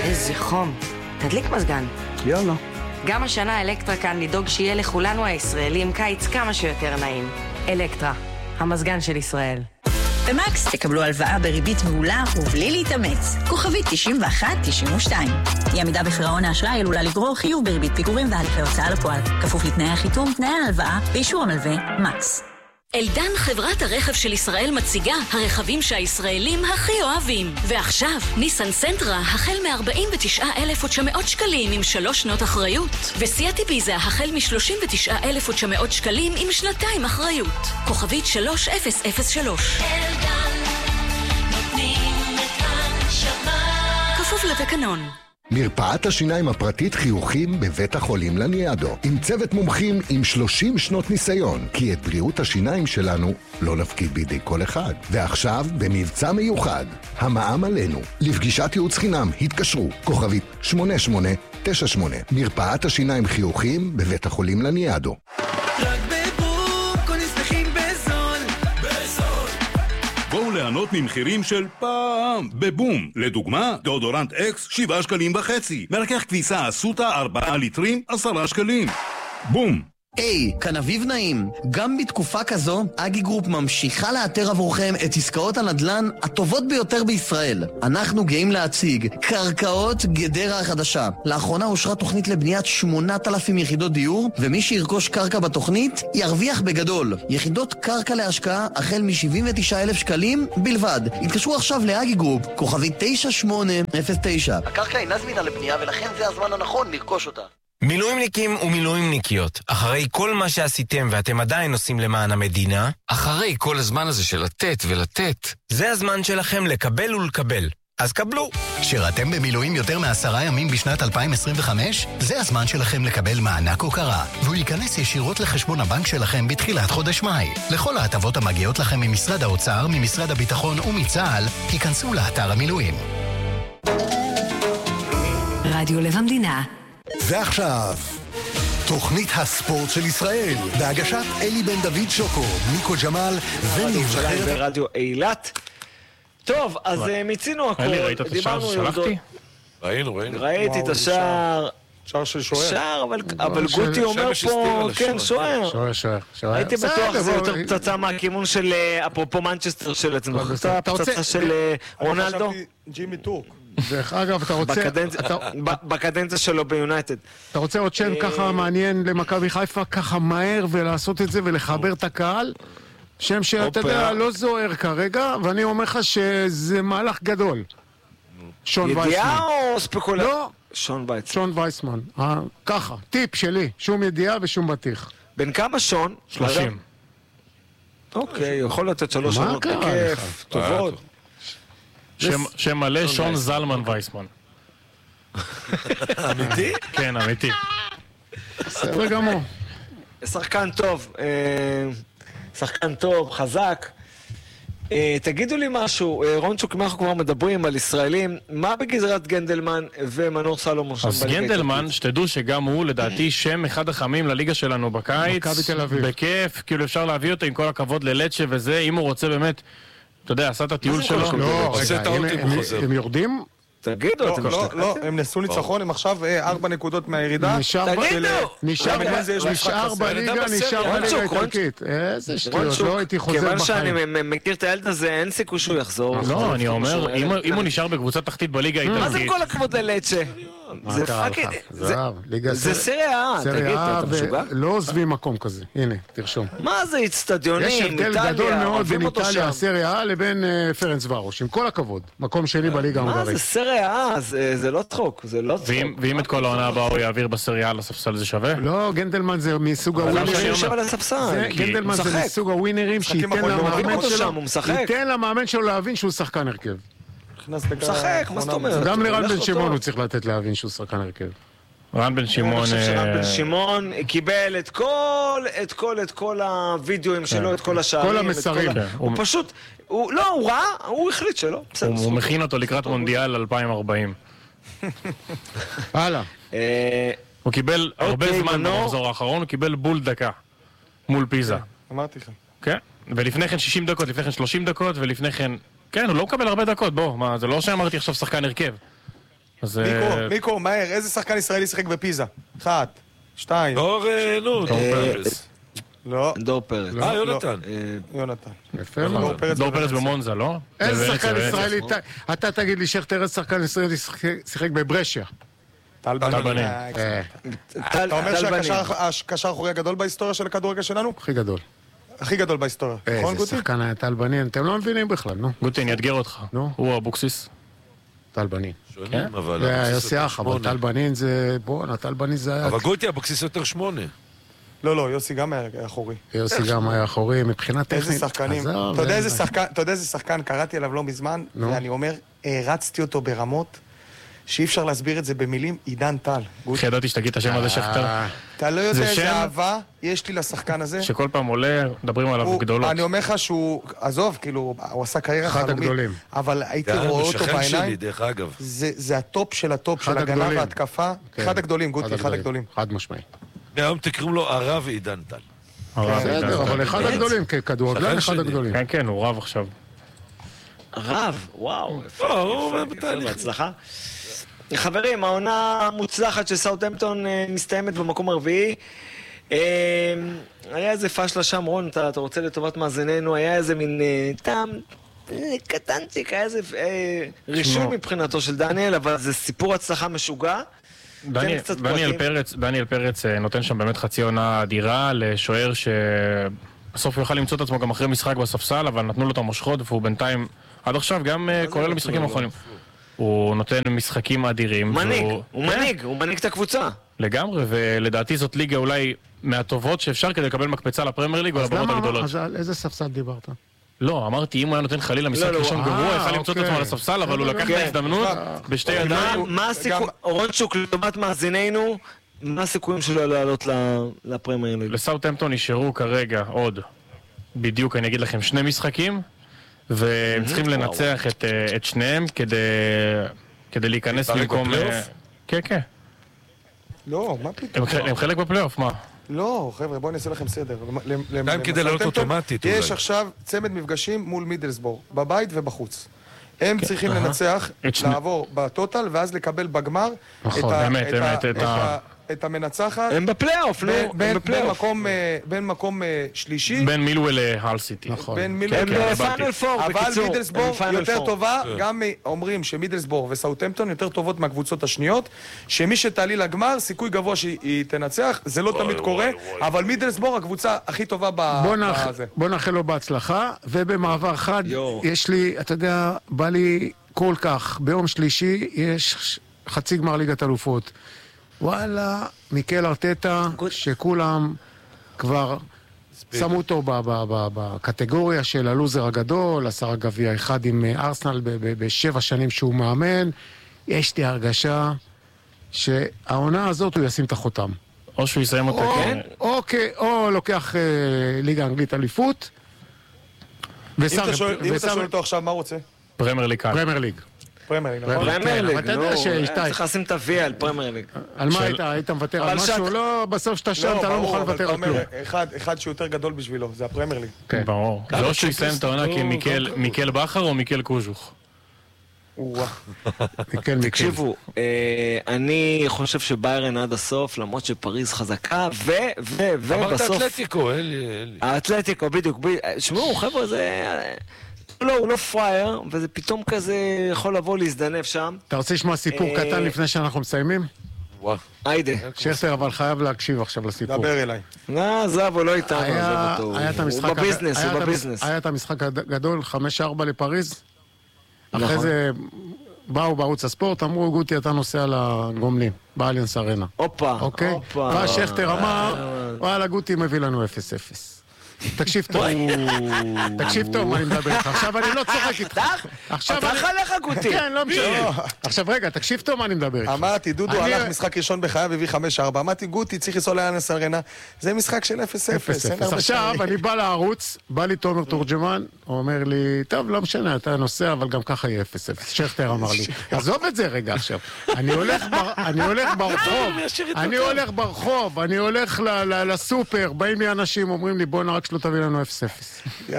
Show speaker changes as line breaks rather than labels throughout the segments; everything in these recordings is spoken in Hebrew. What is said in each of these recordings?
איזה חום. תדליק מזגן.
יאללה.
גם השנה אלקטרה כאן לדאוג שיהיה לכולנו הישראלים קיץ כמה שיותר נעים. אלקטרה, המזגן של ישראל.
במקס תקבלו הלוואה בריבית מעולה ובלי להתאמץ. כוכבית 91-92. היא עמידה בפירעון האשראי עלולה לגרור חיוב בריבית פיגורים והליכי הוצאה לפועל. כפוף לתנאי החיתום, תנאי ההלוואה ואישור המלווה. מקס.
אלדן, חברת הרכב של ישראל, מציגה הרכבים שהישראלים הכי אוהבים. ועכשיו, ניסן סנטרה החל מ-49,900 שקלים עם 3 שנות אחריות. וסיאט איביזה החל מ-39,900 שקלים עם 2 אחריות. כוכבית 3003. אלדן, נותנים את הנשמה. כפוף לתקנון.
מרפאת השיניים הפרטית חיוכים בבית החולים לניאדו, עם צוות מומחים עם 30 שנות ניסיון, כי את בריאות השיניים שלנו לא נפקיד בידי כל אחד. ועכשיו במבצע מיוחד, המע"מ עלינו. לפגישת ייעוץ חינם התקשרו, כוכבית 8898. מרפאת השיניים חיוכים בבית החולים לניאדו.
בואו ליהנות ממחירים של פעם בבום. לדוגמה, דאודורנט אקס 7.5 שקלים. מרכך כביסה אסותא 4 ליטרים 10 שקלים. בום.
היי, כאן אביב נעים. גם בתקופה כזו, אגי גרופ ממשיכה לאתר עבורכם את עסקאות הנדל"ן הטובות ביותר בישראל. אנחנו גאים להציג קרקעות גדרה החדשה. לאחרונה אושרה תוכנית לבניית 8,000 יחידות דיור, ומי שירכוש קרקע בתוכנית ירוויח בגדול. יחידות קרקע להשקעה החל מ-79,000 שקלים בלבד. התקשרו עכשיו לאגי גרופ, כוכבית 9809. הקרקע אינה זמינה לבנייה ולכן זה הזמן הנכון לרכוש אותה.
מילואימניקים ומילואימניקיות, אחרי כל מה שעשיתם ואתם עדיין עושים למען המדינה,
אחרי כל הזמן הזה של לתת ולתת,
זה הזמן שלכם לקבל ולקבל. אז קבלו.
שירתם במילואים יותר מ10 ימים בשנת 2025? זה הזמן שלכם לקבל מענק הוקרה, והוא ייכנס ישירות לחשבון הבנק שלכם בתחילת חודש מאי. לכל ההטבות המגיעות לכם ממשרד האוצר, ממשרד הביטחון ומצה"ל, ייכנסו לאתר המילואים.
רדיו לב המדינה.
ועכשיו, תוכנית הספורט של ישראל, בהגשת אלי בן דוד שוקו, ניקו ג'מאל ונבחרת
ברדיו אילת. טוב, אז מיצינו הכל.
אלי, ראית את השער ששלחתי?
ראיתי את השער.
שער של שוער.
שער, אבל גוטי אומר פה, כן, שוער.
שוער.
הייתי בטוח זה יותר פצצה מהכיוון של, אפרופו מנצ'סטר של עצמו. פצצה של רונלדו.
ג'ימי טורק. דרך אגב, אתה רוצה...
בקדנציה שלו ביונייטד.
אתה רוצה עוד שם ככה מעניין למכבי חיפה, ככה מהר ולעשות את זה ולחבר את הקהל? שם שאתה יודע, לא זוהר כרגע, ואני אומר לך שזה מהלך גדול. שון וייסמן.
ידיעה או ספקולציה?
לא. שון וייסמן. ככה, טיפ שלי. שום ידיעה ושום בטיח.
בין כמה שון?
30.
אוקיי, יכול לתת 3 שנות בכיף, טובות.
שם מלא שון זלמן וייסמן.
אמיתי?
כן, אמיתי.
בסדר גמור.
שחקן טוב, חזק. תגידו לי משהו, רונצ'וק, אם אנחנו כבר מדברים על ישראלים, מה בגזרת גנדלמן ומנור סלומון?
אז גנדלמן, שתדעו שגם הוא לדעתי שם אחד החמים לליגה שלנו בקיץ.
מכבי תל אביב.
בכיף, כאילו אפשר להביא אותו עם כל הכבוד ללצ'ה וזה, אם הוא רוצה באמת, אתה יודע, עשה את הטיול שלו.
לא, רגע, הם יורדים?
תגידו,
לא, הם נסו ניצחון, הם עכשיו 4 נקודות מהירידה. נשאר בליגה האיטלקית. איזה שטויות, לא הייתי חוזר בחיים.
כיוון שאני מכיר את הילד הזה, אין סיכוי שהוא יחזור.
לא, אני אומר, אם הוא נשאר בקבוצת תחתית בליגה האיטלקית.
מה זה כל הכבוד ללצ'ה? זה סריה, תגיד, אתה משוגע?
לא עוזבים מקום כזה, הנה, תרשום.
מה זה אצטדיונים,
יש הבדל גדול מאוד בין איטליה, סריה לבין פרנץ ורוש, עם כל הכבוד, מקום שני בליגה ההונגרית.
מה זה סריה? זה לא צחוק, זה לא צחוק.
ואם את כל העונה הבאה הוא יעביר בסריה לספסל זה שווה?
לא, גנדלמן זה מסוג הווינרים. גנדלמן זה מסוג הווינרים שייתן למאמן שלו להבין שהוא שחקן הרכב.
משחק, מה זאת אומרת?
גם לרן בן שמעון הוא צריך לתת להבין שהוא שחקן הרכב.
רן בן שמעון...
אני חושב שרן בן שמעון קיבל את כל הווידאוים שלו, את כל השערים.
כל המסרים.
הוא פשוט, הוא ראה, הוא החליט שלא.
הוא מכין אותו לקראת מונדיאל 2040.
הלאה.
הוא קיבל הרבה זמן במחזור האחרון, הוא קיבל בול דקה מול פיזה.
אמרתי לך.
כן, ולפני כן 60 דקות, לפני כן 30 דקות, ולפני כן... כן, הוא לא מקבל הרבה דקות, בוא, מה, זה לא שאמרתי עכשיו שחקן הרכב.
מיקו, מהר, איזה שחקן ישראלי שיחק בפיזה? 1, 2.
דור פרץ.
לא.
דור פרץ.
יונתן.
יפה,
דור פרץ במונזה, לא?
איזה שחקן ישראלי, אתה תגיד לי שכטר, איזה שחקן ישראלי שיחק בברשיה?
טל בנין. אתה אומר שהקשר האחורי הגדול בהיסטוריה של הכדורגל שלנו?
הכי גדול.
הכי גדול בהיסטוריה, נכון גוטי?
איזה שחקן היה טל בנין, אתם לא מבינים בכלל, נו.
גוטי, אני אתגר אותך. הוא אבוקסיס.
טל בנין.
שונים, אבל...
זה יוסי אח, אבל טל בנין זה... בואו, טל בנין זה היה...
אבל גוטי, אבוקסיס יותר 8.
לא, יוסי גם היה אחורי.
יוסי גם היה אחורי, מבחינה טכנית.
איזה שחקנים. אתה יודע איזה שחקן, קראתי עליו לא מזמן, ואני אומר, הרצתי אותו ברמות, שאי אפשר להסביר את זה במילים, עידן טל.
ידעתי שתגיד את השם הזה שכטר.
אתה לא יודע איזה אהבה יש לי לשחקן הזה.
שכל פעם עולה, מדברים עליו גדולות.
אני אומר לך שהוא, עזוב, כאילו, הוא עשה קריירה חלומית, אבל הייתי רואה אותו בעיניים. זה הטופ של הטופ של הגנה והתקפה. אחד הגדולים, גוטי, אחד הגדולים.
חד משמעי.
היום תקראו לו הרב עידן טל.
בסדר, אבל אחד הגדולים, כדורגלן אחד הגדולים.
כן, הוא רב עכשיו.
רב, וואו. בהצלחה. חברים, העונה המוצלחת של סאות'המפטון מסתיימת במקום הרביעי. היה איזה פשלה שם, רון, אתה רוצה לטובת מאזיננו, היה איזה מין טעם קטנצ'יק, היה איזה רישוי מבחינתו של דניאל, אבל זה סיפור הצלחה משוגע.
דניאל פרץ נותן שם באמת חצי עונה אדירה לשוער שבסוף הוא יוכל למצוא את עצמו גם אחרי משחק בספסל, אבל נתנו לו את המושכות והוא בינתיים עד עכשיו גם כולל משחקים האחרונים. הוא נותן משחקים אדירים.
הוא מנהיג את הקבוצה.
לגמרי, ולדעתי זאת ליגה אולי מהטובות שאפשר כדי לקבל מקפצה לפרמייר ליג או לבנות הגדולות.
אז על איזה ספסל דיברת?
לא, אמרתי, אם הוא היה נותן חלילה משחק ראשון גרוע, יכל למצוא את עצמו על הספסל, אבל הוא לקח את ההזדמנות בשתי ידיים.
מה הסיכוי, רונצ'וק, לטובת מאזיננו, מה הסיכויים שלו לעלות לפרמייר ליג?
לסאות'המפטון נשארו כרגע עוד, בדיוק אני אגיד לכם, 2 משחקים, והם צריכים לנצח את שניהם כדי להיכנס במקום... כן.
לא, מה פתאום?
הם חלק בפלייאוף, מה?
לא, חבר'ה, בואו נעשה לכם סדר.
גם כדי לעלות אוטומטית.
יש עכשיו צמד מפגשים מול מידלסבורג, בבית ובחוץ. הם צריכים לנצח, לעבור בטוטל, ואז לקבל בגמר את המנצחת.
הם בפלייאוף,
בין מקום שלישי.
בין מילוול להל סיטי.
הם בפיינל פור, אבל מידלסבורג יותר טובה, גם אומרים שמידלסבורג וסאות'המפטון יותר טובות מהקבוצות השניות, שמי שתעלי לגמר, סיכוי גבוה שהיא תנצח, זה לא תמיד קורה, אבל מידלסבורג הקבוצה הכי טובה בזה.
בוא נאחל לו בהצלחה, ובמעבר חד, יש לי, אתה יודע, בא לי כל כך, ביום שלישי יש חצי גמר ליגת אלופות. וואלה, מיקל ארטטה, שכולם כבר שמו אותו בקטגוריה של הלוזר הגדול, 10 גביע אחד עם ארסנל ב7 שנים שהוא מאמן. יש לי הרגשה שהעונה הזאת הוא ישים את החותם.
או שהוא יסיים אותה, כן?
או לוקח ליגה אנגלית אליפות.
אם אתה שואל אותו עכשיו, מה הוא רוצה?
פרמייר ליג.
פרמייר
ליג,
אתה יודע
צריך לשים את הווי על פרמייר ליג.
על מה היית מוותר? על משהו? לא, בסוף שאתה שם אתה לא מוכן לוותר על כלום.
אחד שיותר גדול בשבילו, זה הפרמייר ליג.
כן, ברור. לא שהוא יסיים את העונה כמיקל בכר או מיקל קוז'וך?
תקשיבו, אני חושב שביירן עד הסוף, למרות שפריז חזקה, ובסוף...
אמרת אתלטיקו, אלי.
האתלטיקו, בדיוק. שמעו, חבר'ה, זה... לא, הוא לא פרייר, וזה פתאום כזה יכול לבוא להזדנב שם.
אתה רוצה לשמוע סיפור קטן לפני שאנחנו מסיימים?
וואו.
היידה.
שכטר, אבל חייב להקשיב עכשיו לסיפור.
דבר אליי.
עזב, הוא לא איתנו.
הוא
בביזנס.
היה את המשחק הגדול, 5-4 לפריז. אחרי זה באו בערוץ הספורט, אמרו, גוטי, אתה נוסע לגומלין, באליאנס ארנה.
אופה.
אוקיי? והשכטר אמר, וואלה, גוטי מביא לנו 0-0. תקשיב טוב, מה אני מדבר איתך. עכשיו אני לא צוחק איתך.
אתה חלך גוטי.
כן, לא משנה. עכשיו רגע, תקשיב טוב מה אני מדבר איתך.
אמרתי, דודו הלך משחק ראשון בחייו, הביא 5-4. אמרתי, גוטי, צריך לנסוע לאליאנס ארנה. זה משחק של 0-0.
עכשיו אני בא לערוץ, בא לי תומר תורג'מן, הוא אומר לי, טוב, לא משנה, אתה נוסע, אבל גם ככה יהיה 0-0. שכטר אמר לי, עזוב את זה רגע עכשיו. אני הולך ברחוב, אני הולך לסופר, באים לי אנשים, אומרים לי, בוא נרק שלו תביא לנו 0-0.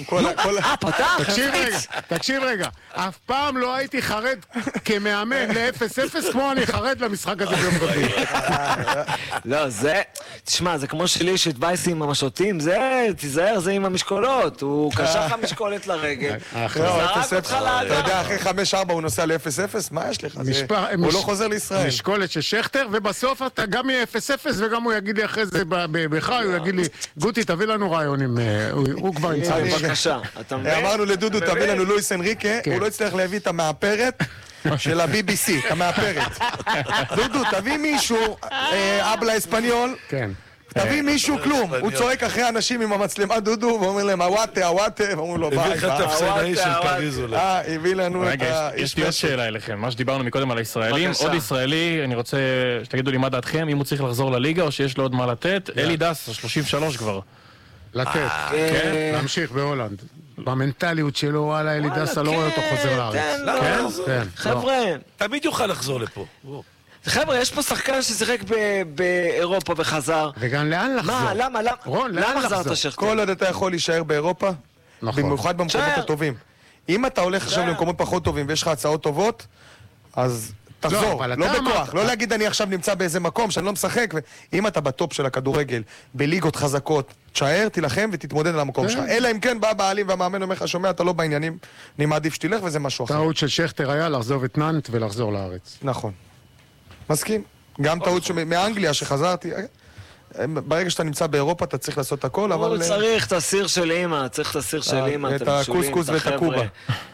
תקשיב רגע, אף פעם לא הייתי חרד כמאמן ל-0-0 כמו אני חרד למשחק הזה ביום רביעי.
לא, זה, תשמע, זה כמו שלי יש את וייסי עם המשוטים, זה, תיזהר, זה עם המשקולות, הוא קשה לך משקולת לרגל, זרק אותך לאדם.
אתה יודע, אחרי 5-4 הוא נוסע ל-0-0, מה יש לך? הוא לא חוזר לישראל.
משקולת של שכטר, ובסוף אתה גם יהיה 0-0 וגם הוא יגיד לי אחרי זה בחי, הוא יגיד לי, גוטי, תביא לנו רעיונים, הוא כבר ימצא.
בבקשה, אתה מבין?
אמרנו לדודו, תביא לנו לואיס אנריקה, הוא לא יצטרך להביא את המאפרת של ה-BBC, המאפרת. דודו, תביא מישהו, אבלה אספניול, תביא מישהו כלום, הוא צועק אחרי אנשים עם המצלמה דודו, ואומר להם, הוואטה, ואומרו לו, ביי.
הביא לך את הפסנאי של פריז אולי.
הביא לנו את
יש לי עוד שאלה אליכם, מה שדיברנו מקודם על הישראלים, עוד ישראלי, אני רוצה שתגידו לי מה דעתכם, אם הוא צריך לחזור לליגה או שיש לו עוד מה לתת, אלי דס, 33 כבר.
לתת, להמשיך בהולנד. במנטליות שלו, וואלה, אלי דסה לא רואה אותו חוזר לארץ.
כן, חבר'ה.
תמיד יוכל לחזור לפה.
חבר'ה, יש פה שחקן ששיחק באירופה וחזר.
וגם לאן לחזור?
מה, למה?
רון, לאן לחזור?
כל עוד אתה יכול להישאר באירופה, במיוחד במקומות הטובים. אם אתה הולך עכשיו למקומות פחות טובים ויש לך הצעות טובות, אז תחזור, לא בכוח. לא להגיד אני עכשיו נמצא באיזה מקום שאני לא משחק, ואם אתה בטופ של הכדורגל, בליגות חזקות, תשאר, תילחם ותתמודד על המקום שלך. אלא אם כן בא בעלים והמאמן אומר לך, שומע, אתה לא בעניינים, אני מעדיף שתלך וזה משהו אחר.
טעות של שכטר היה לחזוב את ננט ולחזור לארץ.
נכון. מסכים. גם טעות מאנגליה שחזרתי. ברגע שאתה נמצא באירופה אתה צריך לעשות הכל, אבל...
הוא צריך את הסיר של אימא, צריך את הסיר של אימא,
את הקוסקוס ואת הקובה.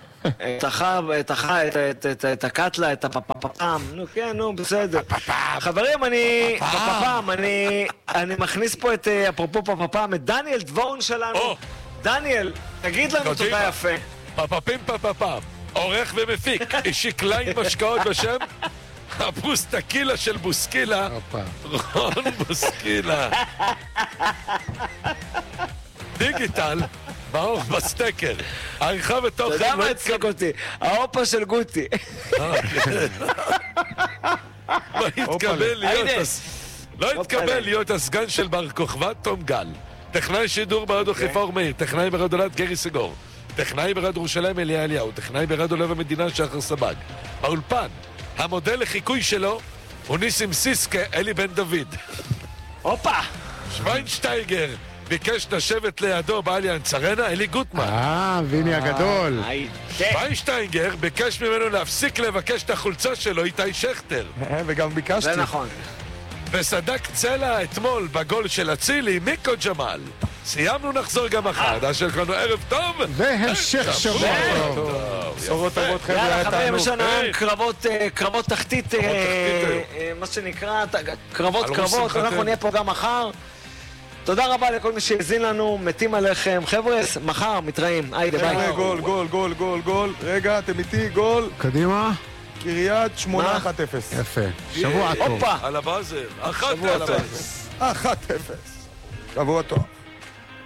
את הקטלה, את הפפפם, נו כן, נו, בסדר. חברים, אני מכניס פה את, אפרופו פפפם, את דניאל דבורן שלנו. דניאל, תגיד לנו תודה יפה.
פפפים פפפם, עורך ומפיק, אישי קליין משקעות בשם הבוסטקילה של בוסקילה, רון בוסקילה. דיגיטל, ברוך בסטקר, העריכה ותוכן.
אתה יודע מה הצחיק אותי? האופה של גוטי.
לא התקבל להיות הסגן של בר כוכבא תום גל, טכנאי שידור ברדיו חיפה אור מאיר, טכנאי ברדיו אלעד גרי סגור, טכנאי ברדיו ירושלים אליה אליהו, טכנאי ברדיו לב המדינה שחר סבג. באולפן המודל לחיקוי שלו הוא ניסים סיסקה אלי בן דוד.
הופה!
שוויינשטייגר ביקש לשבת לידו באליאנס ארנה, אלי גוטמן.
ויני הגדול.
שוויינשטייגר ביקש ממנו להפסיק לבקש את החולצה שלו, איתי שכטר.
וגם ביקשתי.
זה נכון.
וסדק צלע אתמול בגול של אצילי, מיקו ג'מאל. סיימנו, נחזור גם מחר. דשאר כנו ערב טוב.
והמשך שבוע טוב.
בשורות טובות חבר'ה.
יאללה חברים, יש לנו קרבות תחתית, מה שנקרא, קרבות, אנחנו נהיה פה גם מחר. תודה רבה לכל מי שהזין לנו, מתים עליכם. חבר'ה, מחר מתראים. היידה, ביי.
גול. רגע, אתם איתי, גול.
קדימה.
קריית 8-1-0.
יפה. שבוע טוב.
על הבאזר. 1-0.
שבוע טוב.